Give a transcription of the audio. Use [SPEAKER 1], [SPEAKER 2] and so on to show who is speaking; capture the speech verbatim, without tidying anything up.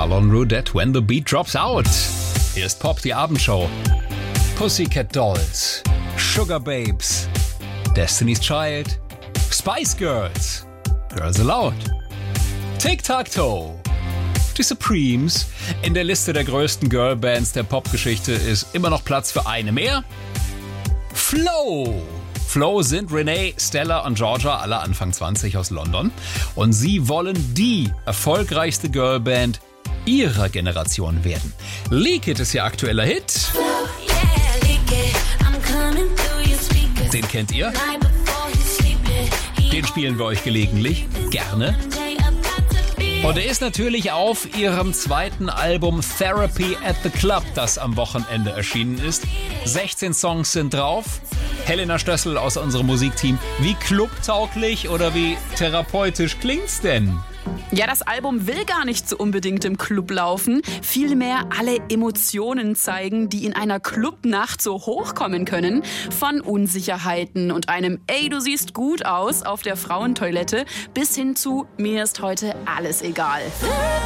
[SPEAKER 1] Marlon Roudette, When the Beat Drops Out. Hier ist Pop, die Abendshow. Pussycat Dolls, Sugar Babes, Destiny's Child, Spice Girls, Girls Aloud, Tic-Tac-Toe, die Supremes. In der Liste der größten Girlbands der Popgeschichte ist immer noch Platz für eine mehr. Flow. Flow sind Renee, Stella und Georgia, alle Anfang zwanzig aus London. Und sie wollen die erfolgreichste Girlband ihrer Generation werden. Leak It ist ihr aktueller Hit. Den kennt ihr. Den spielen wir euch gelegentlich. Gerne. Und er ist natürlich auf ihrem zweiten Album Therapy at the Club, das am Wochenende erschienen ist. sechzehn Songs sind drauf. Helena Stössel aus unserem Musikteam. Wie clubtauglich oder wie therapeutisch klingt's denn?
[SPEAKER 2] Ja, das Album will gar nicht so unbedingt im Club laufen. Vielmehr alle Emotionen zeigen, die in einer Clubnacht so hochkommen können. Von Unsicherheiten und einem "Ey, du siehst gut aus" auf der Frauentoilette bis hin zu "Mir ist heute alles egal".